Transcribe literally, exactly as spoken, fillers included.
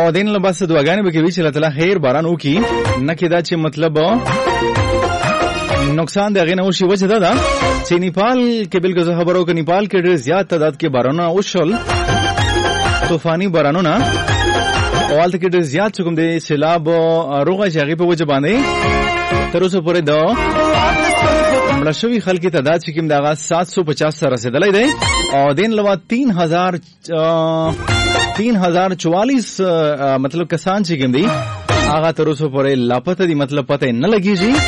او دین له بس دعاګانې به کوي چې الله تعالی خیر باران وکي، نه کېدا چې مطلب نقصان دی هغې نه وشي. وجه دا ده چې نیپال کې بلکې زه خبرو که نیپال کې ډېر زیات تعداد کې بارانونه وشول، طوفاني بارانونه، او هلته کې ډېر زیات چې کوم دی سیلاب روغه چې هغې په وجه باندې تر اوسه پورې د مړه شوي خلک تعداد چې کوم دی هغه سات سو پچاس ته رسېدلی دی، او دین لوا تین هزار تین هزار چوالیس مطلب کسان چې کوم دی هغه تر اوسه پورې لاپته دي، مطلب پته نه لګېږي